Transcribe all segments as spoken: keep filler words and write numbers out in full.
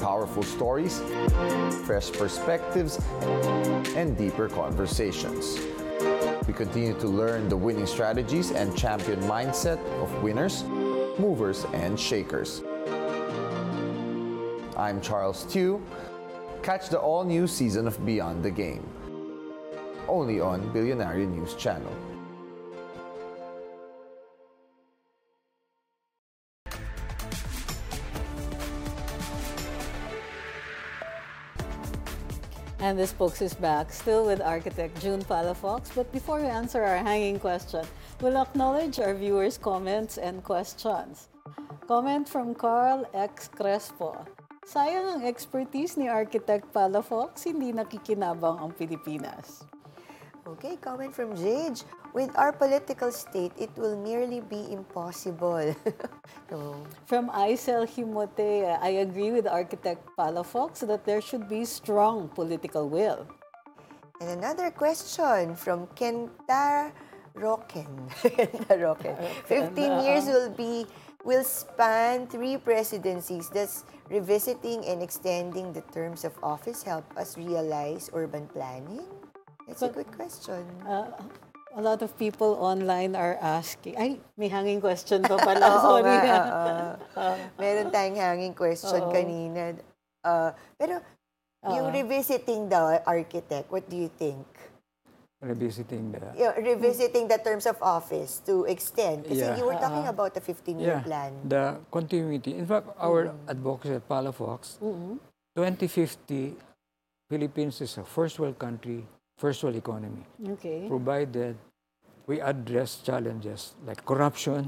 powerful stories, fresh perspectives, and deeper conversations. We continue to learn the winning strategies and champion mindset of winners, movers, and shakers. I'm Charles Tew. Catch the all-new season of Beyond the Game, only on Billionaire News Channel. And this Spokes is back, still with architect June Palafox. But before we answer our hanging question, we'll acknowledge our viewers' comments and questions. Comment from Carl X. Crespo. Sayang ang expertise ni Architect Palafox, hindi nakikinabang ang Pilipinas. Okay, comment from Jade. With our political state, it will nearly be impossible. No. From Aisel Himote, I agree with Architect Palafox that there should be strong political will. And another question from Kenta Roken. Kenta Roken. fifteen years will be will span three presidencies. Thus, revisiting and extending the terms of office help us realize urban planning? That's but, a good question. Uh, a lot of people online are asking, ay, may hanging question pa pala. Oo Sorry. nga, uh, uh, meron tayong hanging question uh, kanina. Uh, pero, uh, yung revisiting the architect, what do you think? Revisiting the... Yeah, revisiting the terms of office to extend. Kasi yeah. you were talking uh, about the fifteen-year yeah, plan. The continuity. In fact, our mm-hmm. advocacy at Palafox, mm-hmm. twenty fifty, Philippines is a first world country, first world economy. Okay. Provided we address challenges like corruption,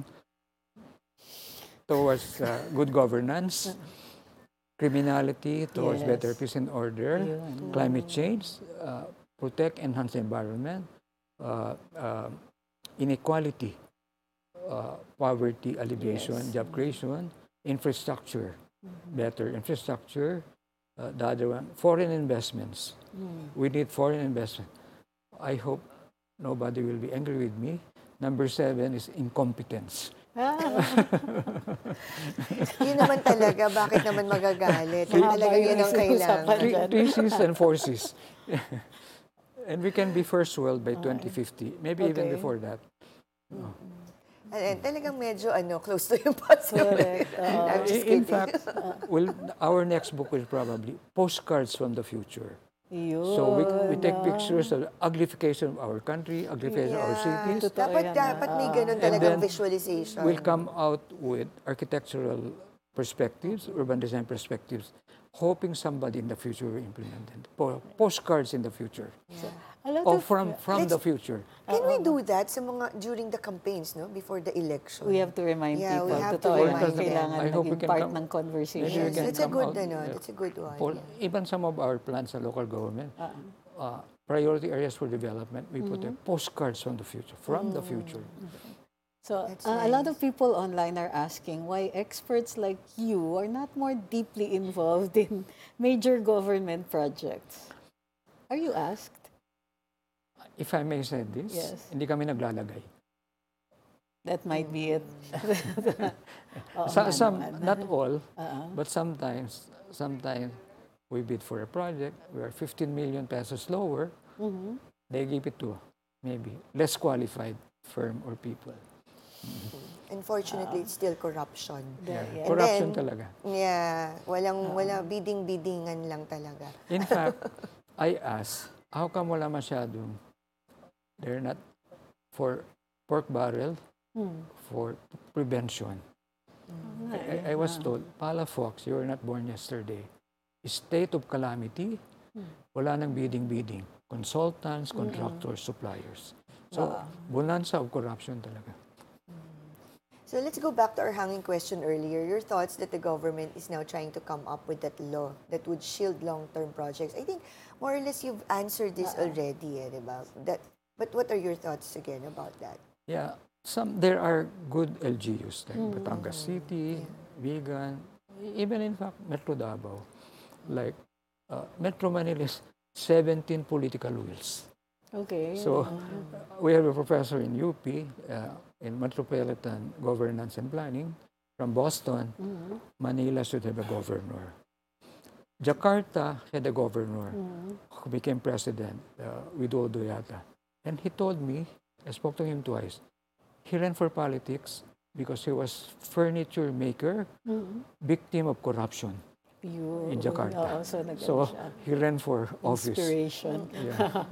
towards uh, good governance, criminality, towards yes. better peace and order, yeah. climate change, uh, protect, enhance the environment, uh, uh, inequality, uh, poverty alleviation, yes. job creation, infrastructure, mm-hmm. better infrastructure. Uh, the other one, foreign investments. Mm. We need foreign investment. I hope nobody will be angry with me. Number seven is incompetence. Ah. Yun naman talaga, bakit naman magagalit? Talaga yun ang kailangan. Three C's and four C's. And we can be first world by twenty fifty, maybe okay. even before that. Oh. And, and talagang medyo ano, close to impossible. Uh, in fact, well, our next book will probably Postcards from the Future. Yun, so we, we take pictures of the uglification of our country, uglification yeah. of our cities. Dapat, dapat may ganun talagang visualization. We'll come out with architectural perspectives, urban design perspectives, hoping somebody in the future will implement it. Postcards in the future. Yeah. Or from, from the future. Can uh, we do that sa mga, during the campaigns, no? Before the election? We have to remind yeah, people. We have Totoo to remind them. Kailangan I hope we can part come, ng conversation. Yes, that's a good, out, ano, yeah. that's a good one. For, yeah. Even some of our plans sa local government, uh, uh, priority areas for development, we mm-hmm. put a postcards from the future, from mm-hmm. the future. Mm-hmm. So, uh, nice. a lot of people online are asking why experts like you are not more deeply involved in major government projects. Are you asked? If I may say this, yes. hindi kami naglalagay. That might be it. oh, so, man, some, man. Not all, uh-huh. but sometimes, sometimes we bid for a project, we are fifteen million pesos lower, mm-hmm. they give it to maybe less qualified firm or people. Mm-hmm. Unfortunately, uh, it's still corruption. Yeah. Yeah. Corruption then, talaga. Yeah, walang, uh, wala, bidding-biddingan lang talaga. In fact, I asked, how come wala masyadong, they're not for pork barrel, hmm. for prevention. Hmm. I, I was told, Palafox, you were not born yesterday. State of calamity, hmm. wala nang bidding-bidding. Consultants, contractors, hmm. suppliers. So, wow. bonanza of corruption talaga. So let's go back to our hanging question earlier. Your thoughts that the government is now trying to come up with that law that would shield long-term projects. I think more or less you've answered this uh-huh. already, eh, diba? That, but what are your thoughts again about that? Yeah, some there are good L G Us like mm-hmm. Batangas City, yeah. Vegan, even in fact Metro Davao, like uh, Metro Manila's seventeen political wheels. Okay. So mm-hmm. we have a professor in U P. Uh, in Metropolitan Governance and Planning, from Boston, mm-hmm. Manila should have a governor. Jakarta had a governor who became president, uh, Widodo yata. And he told me, I spoke to him twice, he ran for politics because he was furniture maker, victim of corruption You, in Jakarta. Oo, so, nag- So siya. he ran for office. Inspiration. Yeah.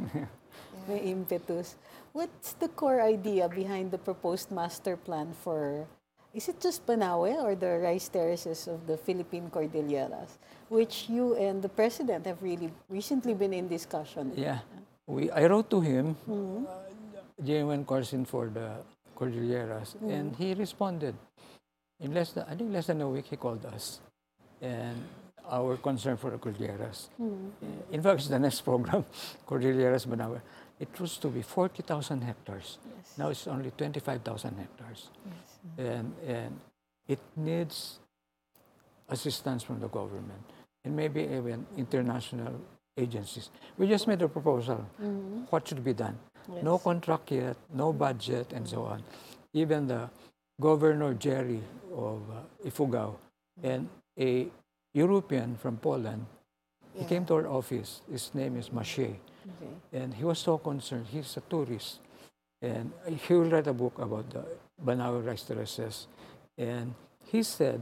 May impetus. What's the core idea behind the proposed master plan for, is it just Banawe or the rice terraces of the Philippine Cordilleras, which you and the President have really recently been in discussion? Yeah. We, I wrote to him, uh, genuine concern for the Cordilleras, and he responded. In less than, I think less than a week, he called us. And our concern for the Cordilleras. In fact, the next program, Cordilleras Banawe, it was to be forty thousand hectares. Yes. Now it's only twenty-five thousand hectares. And, and it needs assistance from the government and maybe even international agencies. We just made a proposal. What should be done? No Yes. contract yet, no budget, and so on. Even the Governor Jerry of uh, Ifugao and a European from Poland, he came to our office. His name is Maché. Okay. And he was so concerned. He's a tourist. And he will write a book about the Banawe rice terraces. And he said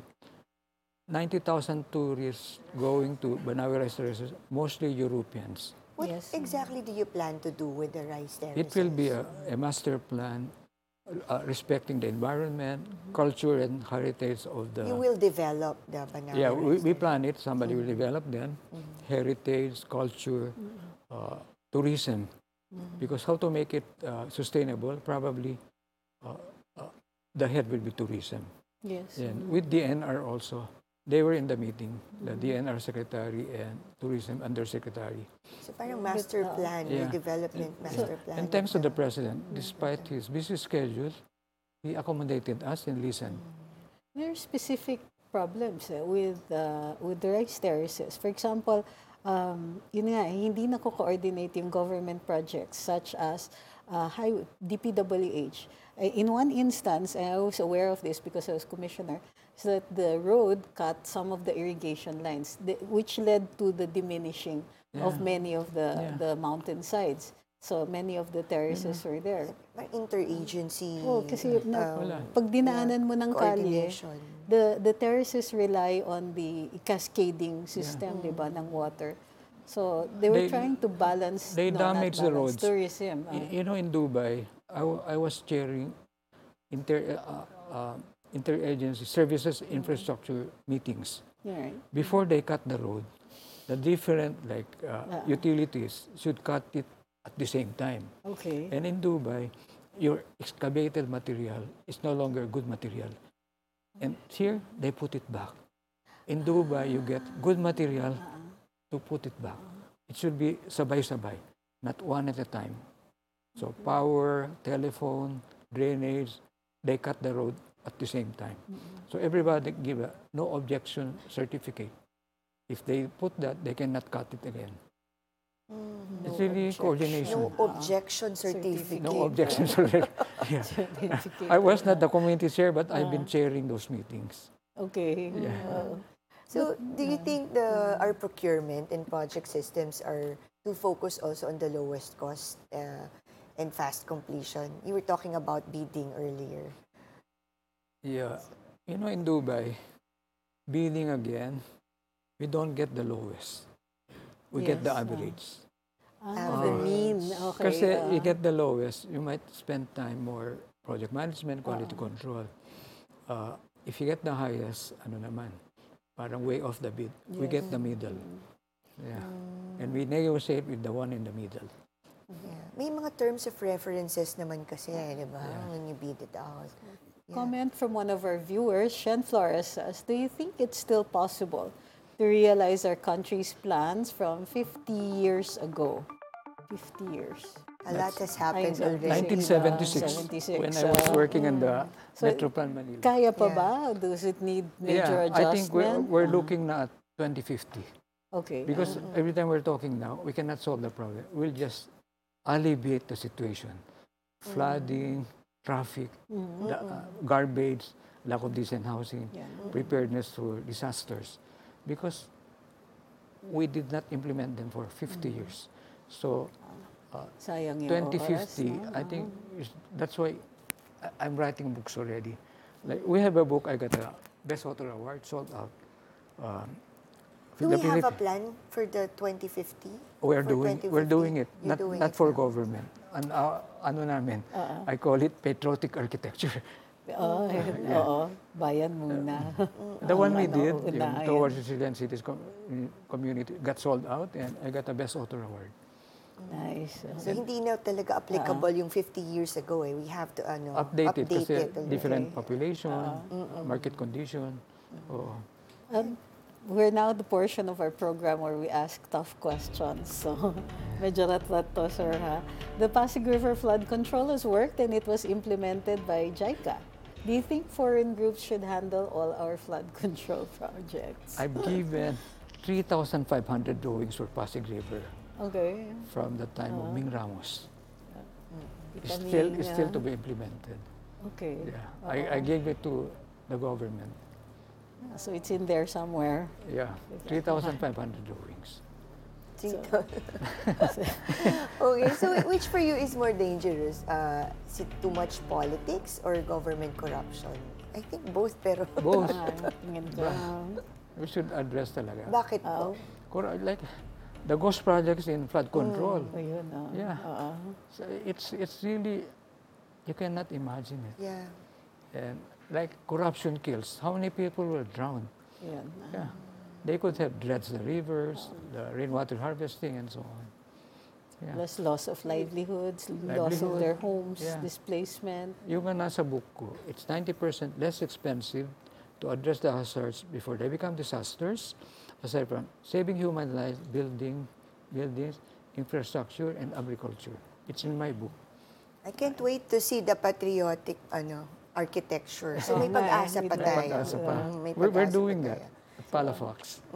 ninety thousand tourists going to Banawe rice terraces, mostly Europeans. What Yes. exactly do you plan to do with the rice terraces? It will be a, a master plan uh, respecting the environment, culture, and heritage of the... You will develop the Banawe Yeah, we, rice we terraces. plan it. Somebody will develop them. Heritage, culture, uh, tourism. Because how to make it uh, sustainable, probably uh, uh, the head will be tourism. Yes. And with D N R also, they were in the meeting, the D N R secretary and tourism undersecretary. So parang master uh, plan, Yeah. your development master plan. And thanks to the president, despite his busy schedule, he accommodated us and listened. There are specific problems eh, with uh, with the rice terraces. For example, um, yun nga, eh, hindi na co-coordinate yung government projects such as uh, high, D P W H. Eh, In one instance, and I was aware of this because I was commissioner, is that the road cut some of the irrigation lines, the, which led to the diminishing of Yeah. many of the, Yeah. the mountain sides. So many of the terraces were there. Parang interagency. Oh, kasi na, um, Wala. pag dinaanan mo ng kalye, coordination. the the terraces rely on the cascading system, di ba, ng water. So they were They- trying to balance, they no, not damage the balance, roads. tourism. ah. Y- You know, in Dubai, I, wa- I was chairing inter, uh, uh, interagency services infrastructure meetings. Yeah, right. Before they cut the road, the different like uh, Yeah. utilities should cut it at the same time. Okay. And in Dubai, your excavated material is no longer good material. And here, they put it back. In Dubai, you get good material to put it back. It should be sabay-sabay, not one at a time. So power, telephone, drainage, they cut the road at the same time. So everybody give a no objection certificate. If they put that, they cannot cut it again. It's really objection. coordination. No objection certificate. No objection. Yeah. Certificate. I was not the community chair, but I've been chairing those meetings. Okay. Uh, So, do you think the our procurement and project systems are to focus also on the lowest cost uh, and fast completion? You were talking about bidding earlier. Yeah. You know, in Dubai, bidding again, we don't get the lowest. We get the Yes, uh, average. ah, the mean. Okay. Kasi ah. you get the lowest, you might spend time more project management, quality control. Uh, if you get the highest, ano naman, parang way off the bid. We Yes. get the middle. Yeah. And we negotiate with the one in the middle. Yeah. May mga terms of references naman kasi, di ba? When you bid it out. Yeah. Comment from one of our viewers, Shen Flores says, do you think it's still possible to realize our country's plans from fifty years ago? fifty years. A lot has happened Ay, already. nineteen seventy-six, seventy-six, when I was uh, working in the So, Metroplan Manila. Kaya pa Yeah. ba? Does it need major Yeah, I think we're, adjustment? we're Ah, looking na at twenty fifty. Okay. Because every time we're talking now, we cannot solve the problem. We'll just alleviate the situation. Flooding, traffic, the, uh, garbage, lack of decent housing, Yeah. preparedness for disasters. Because we did not implement them for fifty years. So Sayang yung twenty oras, fifty, no? I think is- that's why I- I'm writing books already. Like we have a book, I got a Best Author Award, sold out. Um, Do the we have a Philippi- plan for the twenty fifty? We're For doing, we're twenty fifty? doing it, You're not, doing not it for now. government. An, uh, ano namin, I call it patriotic architecture. Oo, oo, bayan muna. The one we ano, did, yung unahin. Towards Resilient Cities com- Community, got sold out and I got a Best Author Award. Nice. So hindi na talaga applicable yung fifty years ago eh. We have to ano, Updated update kasi it. ulit. different population, market condition. Oo. Um, we're now the portion of our program where we ask tough questions. So, medyo rat-rat to, sir, ha? The Pasig River flood control has worked and it was implemented by JICA. Do you think foreign groups should handle all our flood control projects? I've given three thousand five hundred drawings for Pasig River Okay. from the time of Ming Ramos. It's Itaming, still, it's still yeah. to be implemented. Okay. Yeah, I, I gave it to the government. So, it's in there somewhere. Yeah, three thousand five hundred drawings. Dito. Okay, so which for you is more dangerous? Uh, is it too much politics or government corruption? I think both, pero Both. Ah, tingin ko. We should address talaga. bakit po? Cor- Like the ghost projects in flood control. Ayun, ah. Yeah. Oo. So it's it's really, you cannot imagine it. Yeah. And like corruption kills. How many people will drown? Yan. Yeah. They could have dredged the rivers, the rainwater harvesting, and so on. Yeah. Plus loss of livelihoods, loss of Livelihood. their homes, Yeah. displacement. Yung nga nasa book ko, it's ninety percent less expensive to address the hazards before they become disasters, aside from saving human lives, building, buildings, infrastructure, and agriculture. It's in my book. I can't wait to see the patriotic ano architecture. So may Oo nga, pag-asa may pa pag- tayo. Pag-asa pa. Mm, may We're, we're pag-asa doing pa that tayo. at Palafox.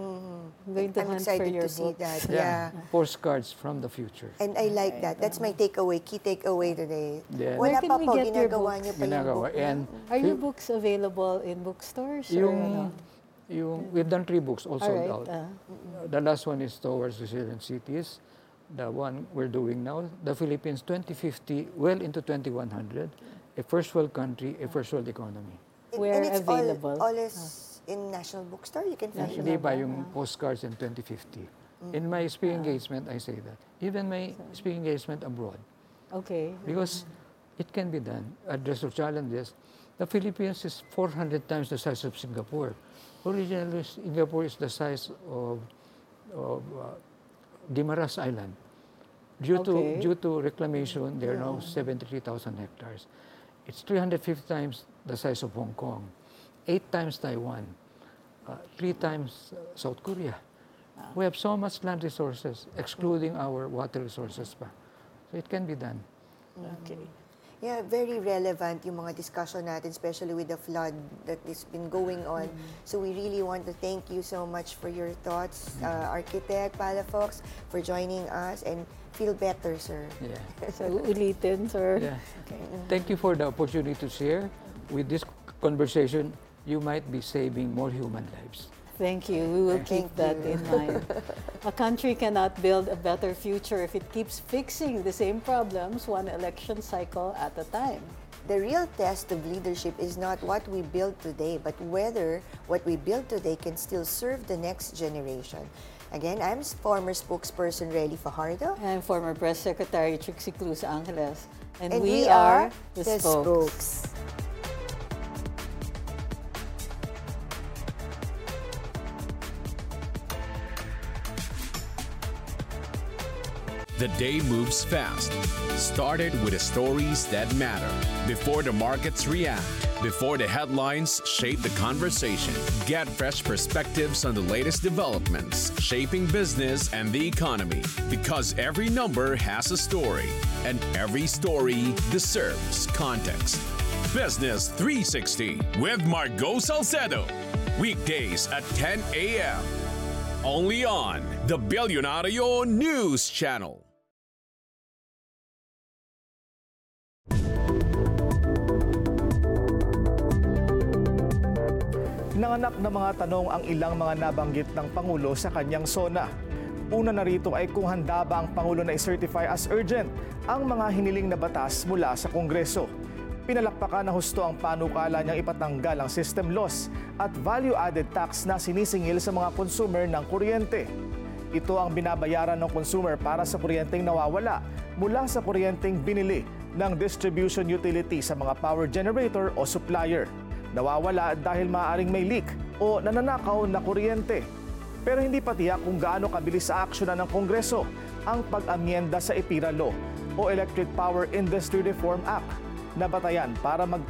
I'm going to I'm hunt for excited your to see books. that. Yeah. Yeah. Postcards from the future. And I like that. That's my takeaway, key takeaway today. Yeah. Where Wala can pa we po, get your ginagawa books? niyo pa yung Ginagawa. book. And Are your books available in bookstores? or yung, ano? yung, we've done three books, all sold Alright, out. ah. The last one is Towards Resilient Cities. The one we're doing now, the Philippines twenty fifty, well into twenty-one hundred, a first world country, a first world economy. And- Where and it's available? All, all is in National Bookstore. You can find Hindi it. pa yung postcards in twenty fifty. In my speaking engagement, I say that. Even my speaking engagement abroad. Okay. Because it can be done. Address of challenges. The Philippines is four hundred times the size of Singapore. Originally, Singapore is the size of, of uh, Guimaras Island. Due Okay. to due to reclamation, there are now seventy-three thousand hectares. It's three hundred fifty times the size of Hong Kong, eight times Taiwan, uh, three times uh, South Korea. We have so much land resources, excluding our water resources pa. So it can be done. Okay. Yeah, very relevant yung mga discussion natin, especially with the flood that has been going on. So we really want to thank you so much for your thoughts, uh, Architect Palafox, for joining us, and feel better, sir. Yeah. So, ulitin, sir. Yeah. Thank you for the opportunity to share. With this conversation, you might be saving more human lives. Thank you. We will keep Thank that you. in mind. A country cannot build a better future if it keeps fixing the same problems one election cycle at a time. The real test of leadership is not what we build today, but whether what we build today can still serve the next generation. Again, I'm former spokesperson Relly Fajardo. I'm former Press Secretary Trixie Cruz Angeles. And, And we, we are are the the Spokes. Spokes. The day moves fast. Started with the stories that matter. Before the markets react, before the headlines shape the conversation. Get fresh perspectives on the latest developments shaping business and the economy. Because every number has a story, and every story deserves context. Business three sixty with Margot Salcedo. Weekdays at ten a.m. Only on the Billionario News Channel. Now Nanganak na mga tanong ang ilang mga nabanggit ng Pangulo sa kanyang SONA. Una na rito ay kung handa ba ang Pangulo na i-certify as urgent ang mga hiniling na batas mula sa Kongreso. Pinalakpakan na husto ang panukala niyang ipatanggal ang system loss at value-added tax na sinisingil sa mga consumer ng kuryente. Ito ang binabayaran ng consumer para sa kuryenteng nawawala mula sa kuryenteng binili ng distribution utility sa mga power generator o supplier. Nawawala dahil maaaring may leak o nananakaw na kuryente. Pero hindi pa tiyak kung gaano kabilis sa aksyonan ng Kongreso ang pag-amyenda sa E P I R A Law o Electric Power Industry Reform Act na batayan para mag